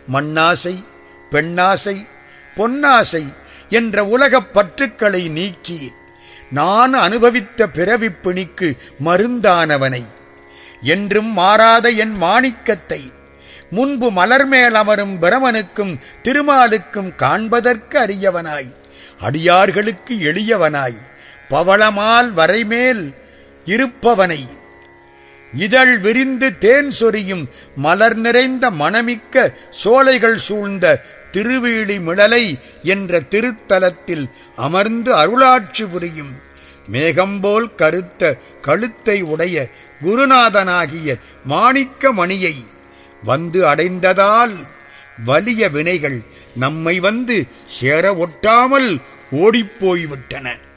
மண்ணாசை, பெண்ணாசை, பொன்னாசை என்ற உலகப் பற்றுக்களை நீக்கி நான் அனுபவித்த பிறவிப் பிணிக்கு மருந்தானவனை, என்றும் மாறாத என் மாணிக்கத்தை முன்பு மலர்மேல் அமரும் பிரமனுக்கும் திருமாலுக்கும் காண்பதற்கு அரியவனாய், அடியார்களுக்கு எளியவனாய், பவளமால் வரைமேல் இருப்பவனை, இதழ் விரிந்து தேன் சொரியும் மலர் நிறைந்த மணமிக்க சோலைகள் சூழ்ந்த திருவீழி மிளலை என்ற திருத்தலத்தில் அமர்ந்து அருளாட்சி புரியும் மேகம்போல் கருத்த கழுத்தை உடைய குருநாதனாகிய மாணிக்க மணியை வந்து அடைந்ததால் வலிய வினைகள் நம்மை வந்து சேர ஒட்டாமல் ஓடிப்போய்விட்டன.